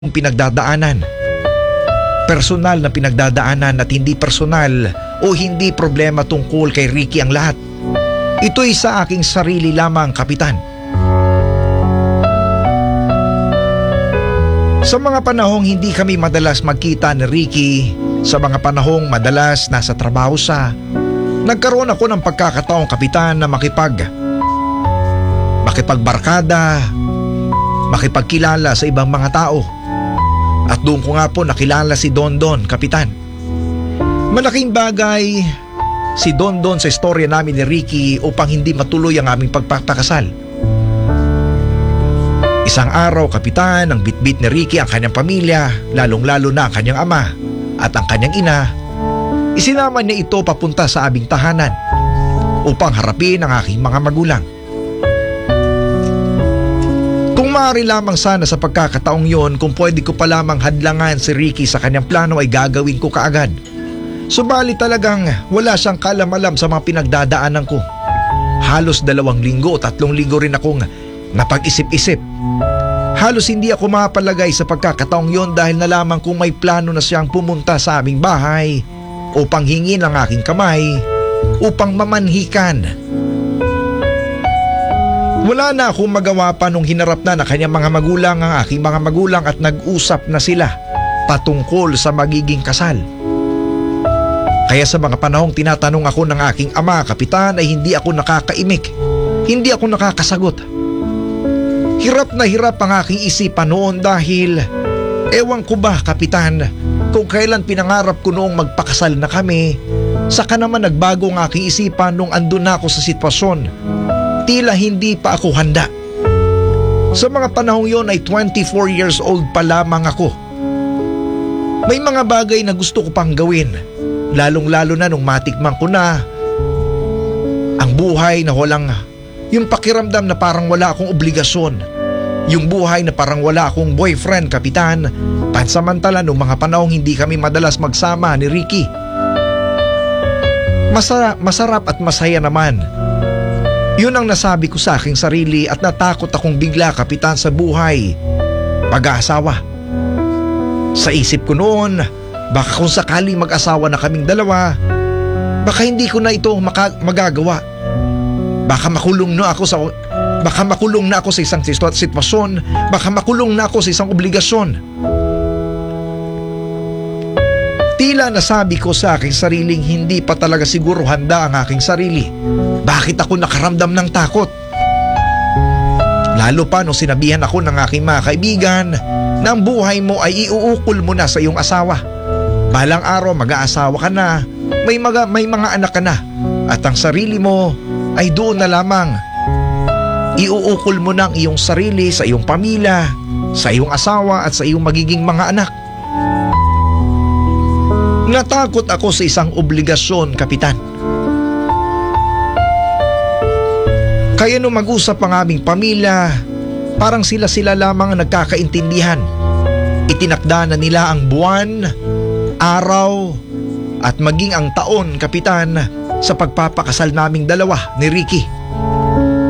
pinagdadaanan. Personal na pinagdadaanan at hindi personal o hindi problema tungkol kay Ricky ang lahat. Ito'y sa aking sarili lamang, Kapitan. Sa mga panahong hindi kami madalas magkita ni Ricky, sa mga panahong madalas nasa trabaho siya, nagkaroon ako ng pagkakataong, Kapitan, na makipagbarkada, makipagkilala sa ibang mga tao. At doon ko nga po nakilala si Dondon, Kapitan. Malaking bagay si Dondon sa istorya namin ni Ricky upang hindi matuloy ang aming pagpapakasal. Isang araw, Kapitan, ang bitbit ni Ricky ang kanyang pamilya, lalong-lalo na ang kanyang ama at ang kanyang ina. Isinama niya ito papunta sa aming tahanan upang harapin ang aking mga magulang. Kung maaari lamang sana sa pagkakataong yon, kung pwede ko pa lamang hadlangan si Ricky sa kanyang plano ay gagawin ko kaagad. Subalit talagang wala siyang kaalam-alam sa mga pinagdadaanan ko. Halos 2 linggo o 3 linggo rin akong napag-isip-isip. Halos hindi ako mapalagay sa pagkakataong yon dahil nalaman kong may plano na siyang pumunta sa aming bahay upang hingin ang aking kamay upang mamanhikan. Wala na akong magawa pa nung hinarap na kanyang mga magulang ang aking mga magulang at nag-usap na sila patungkol sa magiging kasal. Kaya sa mga panahong tinatanong ako ng aking ama, Kapitan, ay hindi ako nakakaimik, hindi ako nakakasagot. Hirap na hirap ang aking isipan noon dahil ewan ko ba, Kapitan, kung kailan pinangarap ko noong magpakasal na kami, saka naman nagbago ang aking isipan nung andun na ako sa sitwasyon. Tila hindi pa ako handa. Sa mga panahong yon ay 24 years old pa lamang ako. May mga bagay na gusto ko pang gawin, lalong-lalo na nung matikman ko na ang buhay na walang, yung pakiramdam na parang wala akong obligasyon, yung buhay na parang wala akong boyfriend, Kapitan, pansamantala nung mga panahong hindi kami madalas magsama ni Ricky. Masarap at masaya naman. Yun ang nasabi ko sa aking sarili at natakot akong bigla, Kapitan, sa buhay pag-aasawa. Sa isip ko noon, baka kung sakaling mag-asawa na kaming dalawa, baka hindi ko na ito magagawa. Baka makulong na ako sa isang sitwasyon, baka makulong na ako sa isang obligasyon. Tila nasabi ko sa aking sariling hindi pa talaga siguro handa ang aking sarili. Bakit ako nakaramdam ng takot? Lalo pa nung sinabihan ako ng aking mga kaibigan na ang buhay mo ay iuukol mo na sa iyong asawa. Balang araw mag-aasawa ka na, may mga anak ka na, at ang sarili mo ay doon na lamang. Iuukol mo na ang iyong sarili sa iyong pamilya, sa iyong asawa at sa iyong magiging mga anak. Natakot ako sa isang obligasyon, Kapitan. Kaya nung mag-usap ang aming pamilya, parang sila lamang ang nagkakaintindihan. Itinakda na nila ang buwan, araw at maging ang taon, Kapitan, sa pagpapakasal naming dalawa ni Ricky.